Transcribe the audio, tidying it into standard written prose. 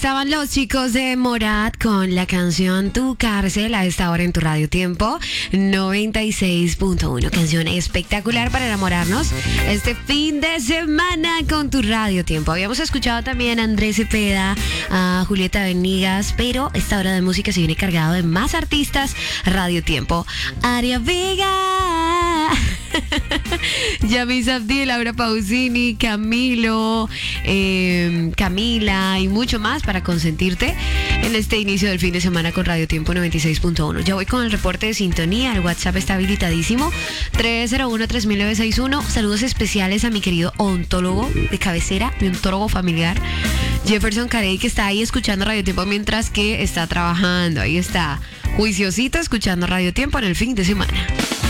Estaban los chicos de Morat con la canción Tu Cárcel a esta hora en tu Radio Tiempo 96.1. Canción espectacular para enamorarnos este fin de semana con tu Radio Tiempo. Habíamos escuchado también a Andrés Cepeda, a Julieta Venegas, pero esta hora de música se viene cargado de más artistas. Radio Tiempo, Aria Vega, Yamis Abdi, Laura Pausini, Camilo, Camila y mucho más para consentirte en este inicio del fin de semana con Radio Tiempo 96.1. Ya voy con el reporte de sintonía. El WhatsApp está habilitadísimo. 301-3961. Saludos especiales a mi querido odontólogo de cabecera, mi odontólogo familiar, Jefferson Carey, que está ahí escuchando Radio Tiempo mientras que está trabajando. Ahí está, juiciosito, escuchando Radio Tiempo en el fin de semana.